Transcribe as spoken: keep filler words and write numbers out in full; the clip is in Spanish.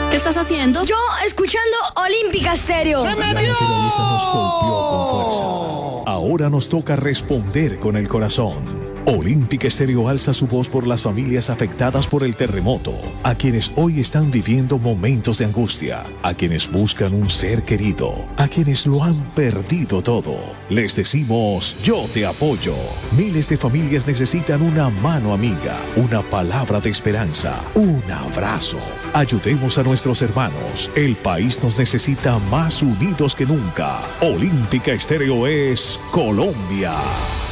¿Qué estás haciendo? Yo escuchando Olímpica Estéreo. ¡Se La metió! naturaleza nos golpeó con fuerza. Ahora nos toca responder con el corazón. Olímpica Estéreo alza su voz por las familias afectadas por el terremoto, a quienes hoy están viviendo momentos de angustia, a quienes buscan un ser querido, a quienes lo han perdido todo. Les decimos, yo te apoyo. Miles de familias necesitan una mano amiga, una palabra de esperanza, un abrazo. Ayudemos a nuestros hermanos. El país nos necesita más unidos que nunca. Olímpica Estéreo es Colombia.